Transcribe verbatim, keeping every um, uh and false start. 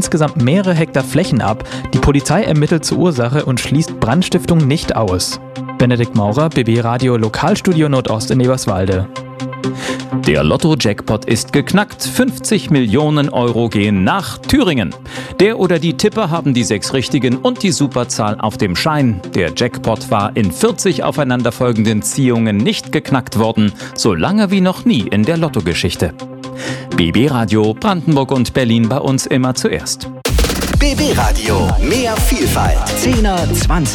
insgesamt mehrere Hektar Flächen ab. Die Polizei ermittelt zur Ursache und schließt Brandstiftung nicht aus. Benedikt Maurer, B B Radio Lokalstudio Nordost in Eberswalde. Der Lotto-Jackpot ist geknackt. fünfzig Millionen Euro gehen nach Thüringen. Der oder die Tipper haben die sechs richtigen und die Superzahl auf dem Schein. Der Jackpot war in vierzig aufeinanderfolgenden Ziehungen nicht geknackt worden, so lange wie noch nie in der Lottogeschichte. B B Radio Brandenburg und Berlin, bei uns immer zuerst. B B Radio, mehr Vielfalt. zehner, zwanziger